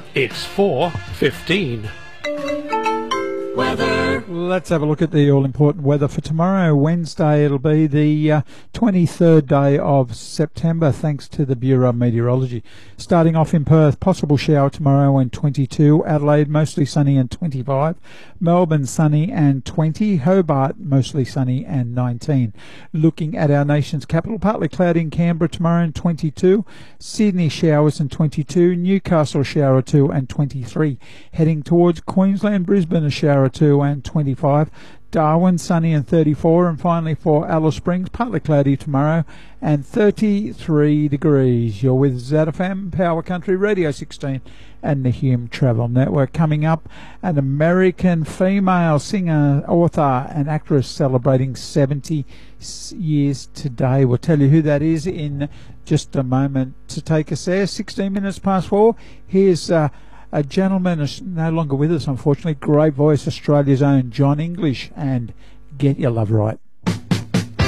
It's 4:15. Weather. Let's have a look at the all-important weather for tomorrow, Wednesday. It'll be the 23rd day of September, thanks to the Bureau of Meteorology. Starting off in Perth, possible shower tomorrow and 22. Adelaide, mostly sunny and 25. Melbourne, sunny and 20. Hobart, mostly sunny and 19. Looking at our nation's capital, partly cloudy in Canberra tomorrow and 22. Sydney, showers and 22. Newcastle, shower 2 and 23. Heading towards Queensland, Brisbane, a shower 2 and 25. Darwin, sunny and 34. And finally for Alice Springs, partly cloudy tomorrow and 33 degrees. You're with ZFM, Power Country Radio 16 and the Hume Travel Network. Coming up, an American female singer, author and actress celebrating 70 years today. We'll tell you who that is in just a moment. To take us there, 16 minutes past 4. Here's a gentleman is no longer with us, unfortunately. Great voice, Australia's own John English, and Get Your Love Right.